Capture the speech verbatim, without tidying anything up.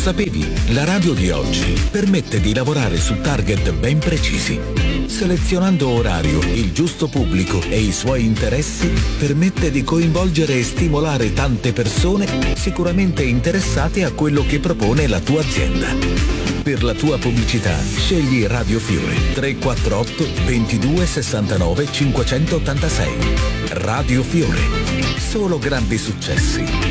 sapevi? La radio di oggi permette di lavorare su target ben precisi. Selezionando orario, il giusto pubblico e i suoi interessi, permette di coinvolgere e stimolare tante persone sicuramente interessate a quello che propone la tua azienda. Per la tua pubblicità, scegli Radio Fiore tre quattro otto ventidue sessantanove cinquecentottantasei. Radio Fiore. Solo grandi successi.